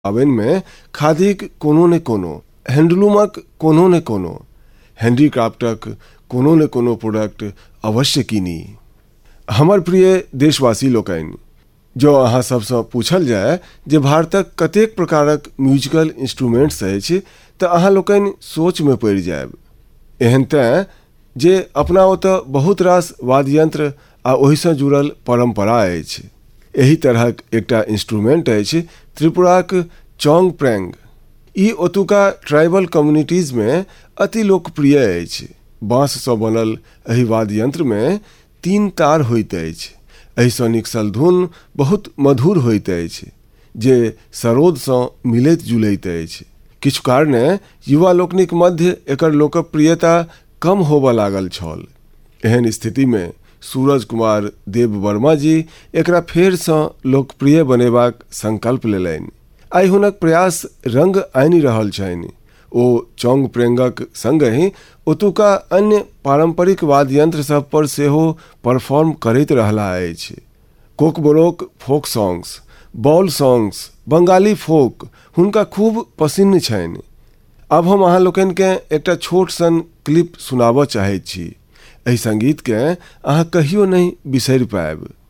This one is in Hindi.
पाबनि में खादीक कोनो ने कोनो, हैंडलूमक कोनो ने कोनो, हैंडीक्राफ्टक कोनो ने कोनो प्रोडक्ट अवश्य कीनी। हमर प्रिय देशवासी लोकनि, जो अहाँ सबसँ पूछल जाय जे भारतक कतेक प्रकारक म्यूजिकल इंस्ट्रूमेंट्स अछि तऽ अहाँ लोकनि सोच में पड़ि जायब। एहन तैं जे अपना ओतऽ बहुत रास वाद्ययंत्र आ ओहिसँ जुड़ल परंपरा अछि। एही तरहक एकटा इंस्ट्रूमेंट अछि त्रिपुराक चोंगप्रेंग। ई ओतुका ट्राइबल कम्युनिटीज में अति लोकप्रिय अछि। बाँससँ बनल एहि वाद्ययंत्र में 3 तार होइत अछि। एहिसँ निकसल धुन बहुत मधुर होइत अछि जे सरोदसँ मिलैत जुलैत अछि। किछु कारणे युवा लोकनिक मध्य एकर लोकप्रियता कम होबऽ लागल छल। एहन स्थिति में सूरज कुमार देववर्मा जी एकरा फेरसँ लोकप्रिय बनेबाक संकल्प लेलनि। आइ हुनक प्रयास रंग आनि रहल छनि। ओ चोंगप्रेंगक संगहि ओतुका अन्य पारंपरिक वाद्ययंत्र सब पर सेहो परफॉर्म करैत रहला अछि। Kokborok folk songs, ball songs, Bengali फोक हुनका खूब पसिन्न छनि। अब हम अहाँ लोकनि के एकटा छोट सन क्लिप सुनाबऽ चाहैत छी। एहि संगीत के अहाँ कहियो नहीं बिसरि पाएब।